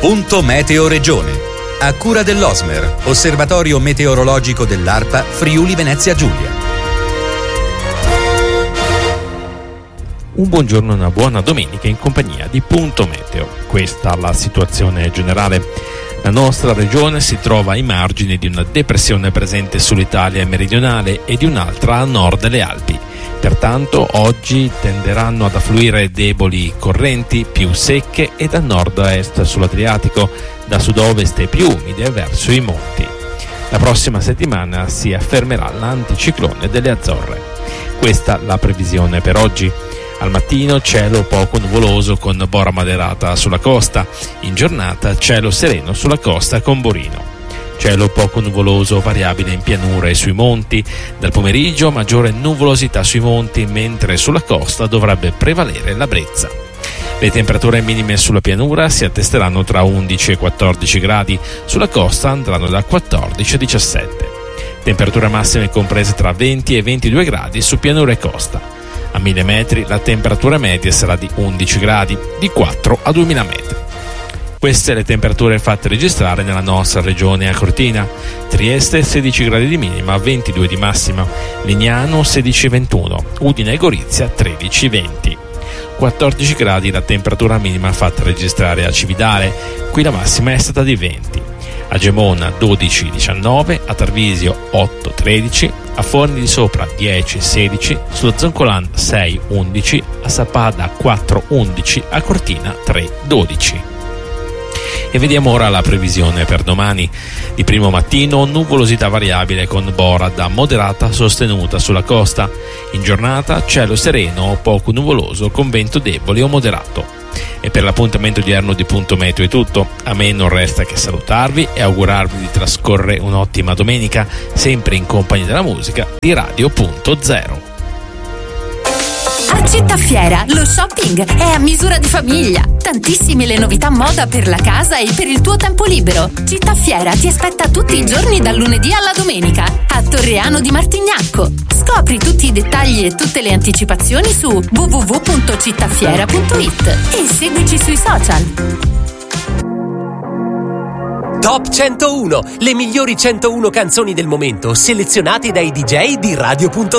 Punto Meteo Regione. A cura dell'Osmer, Osservatorio Meteorologico dell'ARPA Friuli Venezia Giulia. Un buongiorno e una buona domenica in compagnia di Punto Meteo. Questa è la situazione generale. La nostra regione si trova ai margini di una depressione presente sull'Italia meridionale e di un'altra a nord delle Alpi. Pertanto oggi tenderanno ad affluire deboli correnti più secche e da nord a est sull'Adriatico, da sud-ovest e più umide verso i monti. La prossima settimana si affermerà l'anticiclone delle Azzorre. Questa la previsione per oggi. Al mattino cielo poco nuvoloso con bora moderata sulla costa, in giornata cielo sereno sulla costa con Borino. Cielo poco nuvoloso variabile in pianura e sui monti, dal pomeriggio maggiore nuvolosità sui monti, mentre sulla costa dovrebbe prevalere la brezza. Le temperature minime sulla pianura si attesteranno tra 11 e 14 gradi, sulla costa andranno da 14 a 17. Temperature massime comprese tra 20 e 22 gradi su pianura e costa. A 1000 metri la temperatura media sarà di 11 gradi, di 4 a 2000 metri. Queste le temperature fatte registrare nella nostra regione a Cortina. Trieste 16 gradi di minima, 22 di massima. Lignano 16-21, Udine e Gorizia 13-20. 14 gradi la temperatura minima fatta registrare a Cividale, qui la massima è stata di 20. A Gemona 12-19, a Tarvisio 8-13, a Forni di Sopra 10-16, sulla Zoncolan 6-11, a Sappada 4-11, a Cortina 3-12. E vediamo ora la previsione per domani. Di primo mattino nuvolosità variabile con bora da moderata sostenuta sulla costa. In giornata cielo sereno o poco nuvoloso con vento debole o moderato. E per l'appuntamento odierno di Punto Meteo è tutto. A me non resta che salutarvi e augurarvi di trascorrere un'ottima domenica, sempre in compagnia della musica di Radio Punto Zero. A Città Fiera lo shopping è a misura di famiglia. Tantissime le novità moda per la casa e per il tuo tempo libero. Città Fiera ti aspetta tutti i giorni dal lunedì alla domenica a Torreano di Martignacco. Scopri tutti i dettagli e tutte le anticipazioni su www.cittafiera.it e seguici sui social. Top 101, le migliori 101 canzoni del momento selezionate dai DJ di Radio Punto